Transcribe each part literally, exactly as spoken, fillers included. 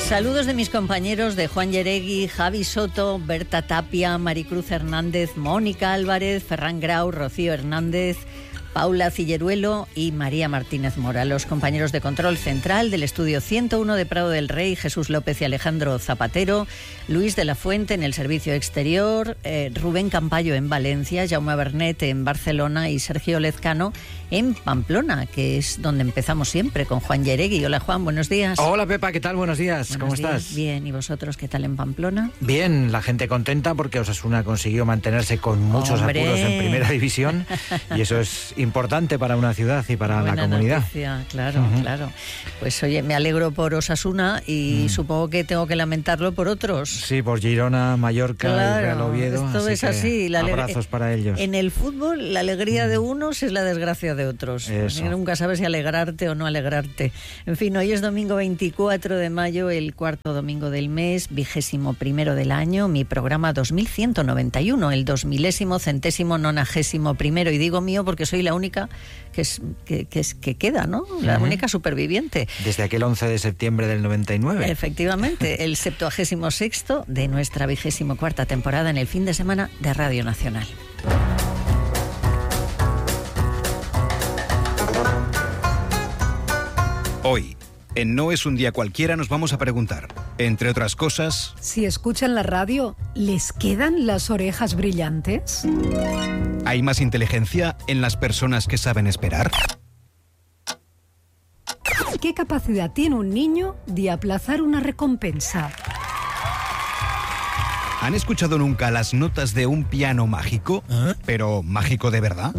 Saludos de mis compañeros de Juan Yeregui, Javi Soto, Berta Tapia, Maricruz Hernández, Mónica Álvarez, Ferran Grau, Rocío Hernández, Paula Cilleruelo y María Martínez Mora, los compañeros de control central del estudio ciento uno de Prado del Rey, Jesús López y Alejandro Zapatero, Luis de la Fuente en el servicio exterior, eh, Rubén Campayo en Valencia, Jaume Bernet en Barcelona y Sergio Lezcano en Pamplona, que es donde empezamos siempre, con Juan Yeregui. Hola Juan, buenos días. Hola Pepa, ¿qué tal? Buenos días, Buenos ¿cómo días. estás? Bien, ¿y vosotros qué tal en Pamplona? Bien, la gente contenta porque Osasuna consiguió mantenerse con muchos ¡Hombre! apuros en primera división y eso es importante para una ciudad y para Buena la comunidad. Noticia, claro, Uh-huh. claro. Pues oye, me alegro por Osasuna y mm. supongo que tengo que lamentarlo por otros. Sí, por Girona, Mallorca, claro, y Real Oviedo. Esto así es así. La abrazos aleg- para ellos. En el fútbol, la alegría mm. de unos es la desgracia de otros. Eso. Nunca sabes si alegrarte o no alegrarte. En fin, hoy es domingo veinticuatro de mayo, el cuarto domingo del mes, vigésimo primero del año, mi programa dos mil ciento noventa y uno, el dos milésimo, centésimo, nonagésimo primero. Y digo mío porque soy la única que es que, que, es, que queda, ¿no? La uh-huh. única superviviente. Desde aquel once de septiembre del noventa y nueve. Efectivamente, el septuagésimo sexto de nuestra vigésimo cuarta temporada en el fin de semana de Radio Nacional. Hoy, en No es un día cualquiera, nos vamos a preguntar, entre otras cosas... Si escuchan la radio, ¿les quedan las orejas brillantes? ¿Hay más inteligencia en las personas que saben esperar? ¿Qué capacidad tiene un niño de aplazar una recompensa? ¿Han escuchado nunca las notas de un piano mágico? ¿Eh? ¿Pero mágico de verdad?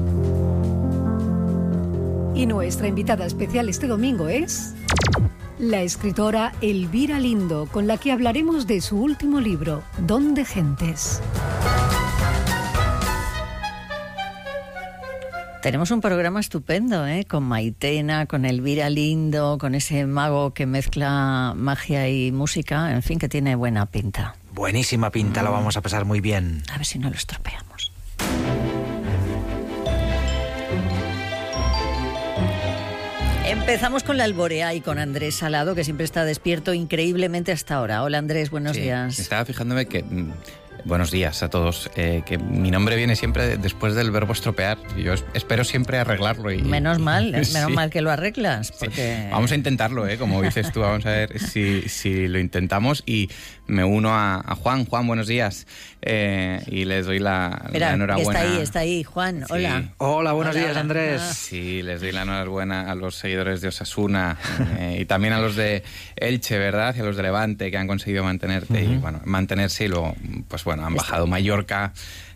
Y nuestra invitada especial este domingo es la escritora Elvira Lindo, con la que hablaremos de su último libro, Don de Gentes. Tenemos un programa estupendo, ¿eh? Con Maitena, con Elvira Lindo, con ese mago que mezcla magia y música, en fin, que tiene buena pinta. Buenísima pinta, mm. la vamos a pasar muy bien. A ver si no lo estropeamos. Empezamos con la Alborea y con Andrés Salado, que siempre está despierto increíblemente hasta ahora. Hola Andrés, buenos sí, días. Estaba fijándome que... Buenos días a todos. Eh, que mi nombre viene siempre después del verbo estropear. Yo espero siempre arreglarlo. Y, menos mal, y, menos sí. mal que lo arreglas. Porque... Sí. Vamos a intentarlo, ¿eh? Como dices tú, vamos a ver si, si lo intentamos. Y me uno a, a Juan. Juan, buenos días. Eh, y les doy la, Espera, la enhorabuena. Está ahí, está ahí, Juan. Sí. Hola. Hola, buenos hola, días, hola. Andrés. Ah. Sí, les doy la enhorabuena a los seguidores de Osasuna eh, y también a los de Elche, ¿verdad? Y a los de Levante, que han conseguido mantenerte uh-huh. y, bueno, mantenerse y luego, pues bueno, han bajado Mallorca,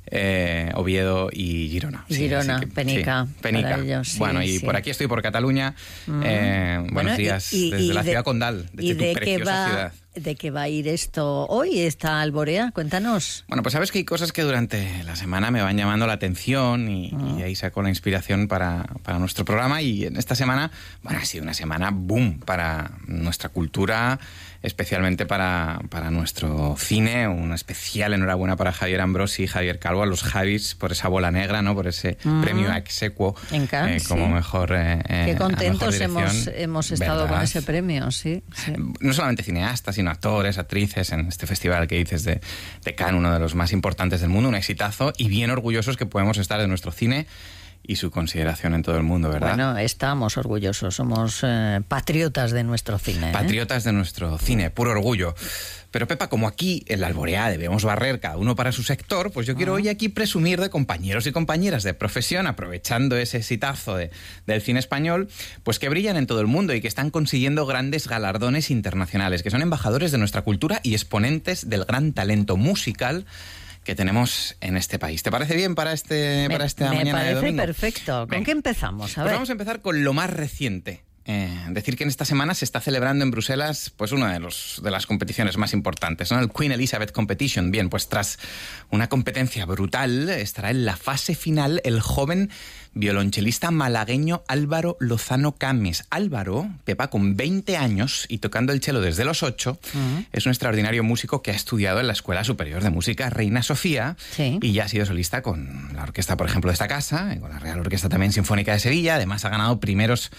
eh, Oviedo y Girona. Sí, Girona, que, Penica. Sí, Penica. Para ellos, sí, bueno, y sí. por aquí estoy, por Cataluña. Mm. Eh, buenos bueno, días y, y, desde y la de, ciudad condal, de y tu de preciosa qué va, ciudad. ¿De qué va a ir esto hoy, esta Alborea? Cuéntanos. Bueno, pues sabes que hay cosas que durante la semana me van llamando la atención y, mm. y ahí saco la inspiración para, para nuestro programa. Y en esta semana, bueno, ha sido una semana boom para nuestra cultura, especialmente para, para nuestro cine. Una especial enhorabuena para Javier Ambrosi y Javier Calvo, a los Javis, por esa bola negra, ¿no? Por ese mm. premio ex aequo en Cannes, eh, como sí. mejor eh, Qué contentos mejor hemos, hemos estado ¿verdad? Con ese premio, sí, sí. No solamente cineastas, sino actores, actrices, en este festival que dices de, de Cannes, uno de los más importantes del mundo, un exitazo, y bien orgullosos que podemos estar de nuestro cine y su consideración en todo el mundo, ¿verdad? Bueno, estamos orgullosos, somos eh, patriotas de nuestro cine. ¿eh? Patriotas de nuestro cine, puro orgullo. Pero Pepa, como aquí en la Alborea debemos barrer cada uno para su sector, pues yo quiero hoy aquí presumir de compañeros y compañeras de profesión, aprovechando ese exitazo de, del cine español, pues que brillan en todo el mundo y que están consiguiendo grandes galardones internacionales, que son embajadores de nuestra cultura y exponentes del gran talento musical que tenemos en este país. ¿Te parece bien para este me, para esta mañana de domingo? Me parece perfecto. ¿Con Venga. qué empezamos? A pues ver. Vamos a empezar con lo más reciente. Eh, decir que en esta semana se está celebrando en Bruselas pues una de, los, de las competiciones más importantes, ¿no? El Queen Elizabeth Competition. Bien, pues tras una competencia brutal estará en la fase final el joven violonchelista malagueño Álvaro Lozano Cames. Álvaro, Pepa, con veinte años y tocando el cello desde los ocho, uh-huh. es un extraordinario músico que ha estudiado en la Escuela Superior de Música Reina Sofía sí. y ya ha sido solista con la orquesta, por ejemplo, de esta casa, con la Real Orquesta también Sinfónica de Sevilla. Además ha ganado primeros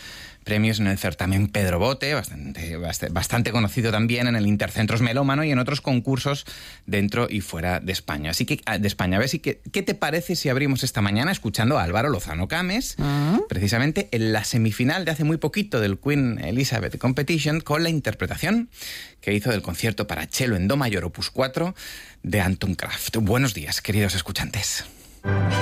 premios en el certamen Pedro Bote, bastante, bastante conocido también en el Intercentros Melómano y en otros concursos dentro y fuera de España. Así que, de España, a ver si que, ¿qué te parece si abrimos esta mañana escuchando a Álvaro Lozano Cames, uh-huh. precisamente en la semifinal de hace muy poquito del Queen Elizabeth Competition, con la interpretación que hizo del concierto para cello en do mayor opus cuatro de Anton Kraft. Buenos días, queridos escuchantes.